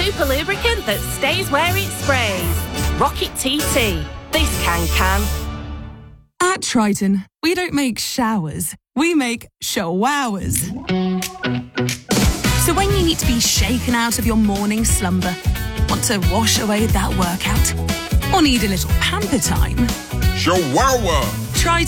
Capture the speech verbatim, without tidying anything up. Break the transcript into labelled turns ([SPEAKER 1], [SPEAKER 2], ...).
[SPEAKER 1] super lubricant that stays where it sprays. Rocket T T. This can can.
[SPEAKER 2] At Triton, we don't make showers, we make showowers. So when you need to be shaken out of your morning slumber, want to wash away that workout, or need a little pamper time,
[SPEAKER 3] Showawa!